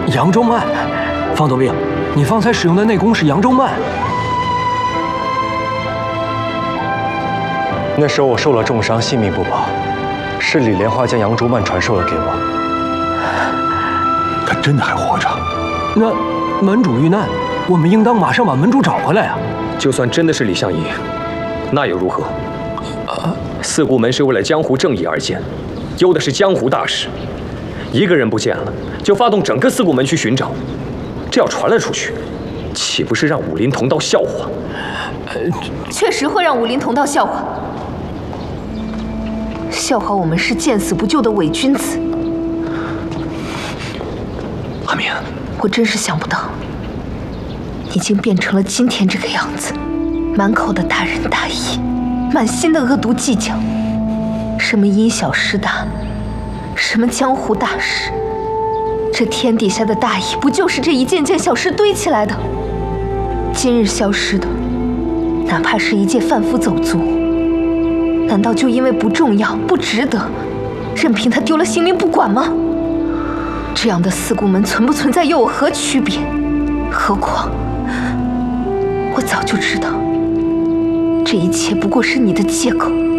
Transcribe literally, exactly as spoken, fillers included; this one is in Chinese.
扬州慢，方斗兵，你方才使用的内功是扬州慢。 那时候我受了重伤，性命不保，是李莲花将扬州慢传授了给我。 他真的还活着？ 那门主遇难，我们应当马上把门主找回来啊！ 就算真的是李相夷，那又如何？啊，四顾门是为了江湖正义而建，忧的是江湖大事。一个人不见了，就发动整个四顾门去寻找，这要传了出去，岂不是让武林同道笑话？ 呃，确实会让武林同道笑话，笑话我们是见死不救的伪君子。 阿明， 我真是想不到，已经变成了今天这个样子，满口的大仁大义，满心的恶毒计较，什么因小失大，什么江湖大事，这天底下的大义，不就是这一件件小事堆起来的？今日消失的，哪怕是一介贩夫走卒，难道就因为不重要、不值得，任凭他丢了性命不管吗？这样的四顾门存不存在又有何区别？何况我早就知道，这一切不过是你的借口。